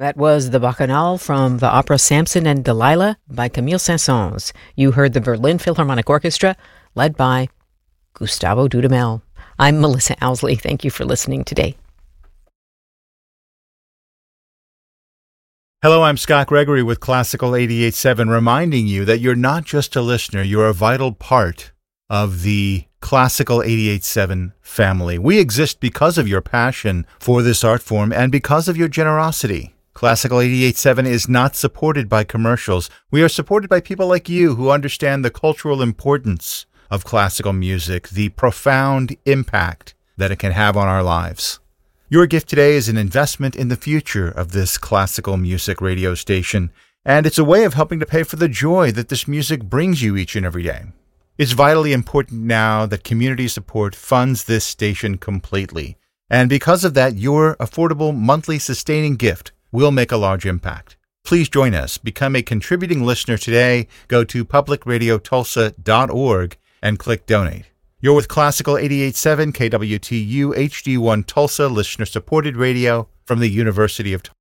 That was the Bacchanal from the opera Samson and Delilah by Camille Saint-Saëns. You heard the Berlin Philharmonic Orchestra, led by Gustavo Dudamel. I'm Melissa Owsley. Thank you for listening today. Hello, I'm Scott Gregory with Classical 88.7, reminding you that you're not just a listener, you're a vital part of the Classical 88.7 family. We exist because of your passion for this art form and because of your generosity. Classical 88.7 is not supported by commercials. We are supported by people like you who understand the cultural importance of classical music, the profound impact that it can have on our lives. Your gift today is an investment in the future of this classical music radio station, and it's a way of helping to pay for the joy that this music brings you each and every day. It's vitally important now that community support funds this station completely, and because of that, your affordable monthly sustaining gift will make a large impact. Please join us. Become a contributing listener today. Go to publicradiotulsa.org and click Donate. You're with Classical 88.7 KWTU HD1 Tulsa, listener-supported radio from the University of Tulsa.